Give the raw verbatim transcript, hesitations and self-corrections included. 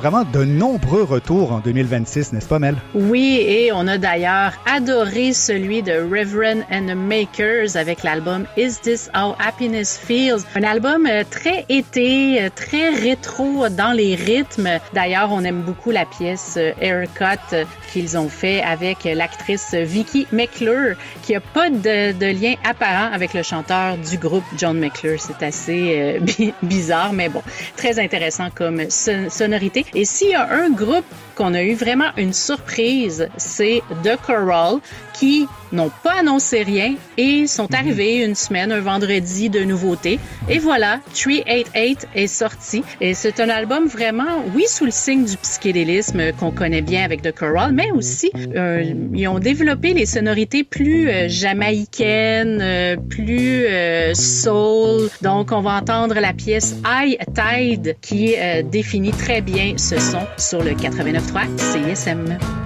vraiment de nombreux retours en deux mille vingt-six, n'est-ce pas, Mel? Oui, et on a d'ailleurs adoré celui de Reverend and the Makers avec l'album Is This How Happiness Feels? Un album très été, très rétro dans les rythmes. D'ailleurs, on aime beaucoup la pièce Haircut qu'ils ont fait avec l'actrice Vicky McClure, qui a pas de, de lien apparent avec le chanteur du groupe John McClure. C'est assez euh, bizarre, mais bon, très intéressant comme son- sonorité. Et s'il y a un groupe qu'on a eu vraiment une surprise, c'est The Coral, qui n'ont pas annoncé rien et sont arrivés une semaine, un vendredi de nouveautés. Et voilà, trois cent quatre-vingt-dix-huit est sorti. Et c'est un album vraiment, oui, sous le signe du psychédélisme qu'on connaît bien avec The Coral, mais aussi, euh, ils ont développé les sonorités plus euh, jamaïcaines, euh, plus euh, soul. Donc, on va entendre la pièce High Tide qui euh, définit très bien ce son sur le quatre-vingt-neuf point trois C I S M.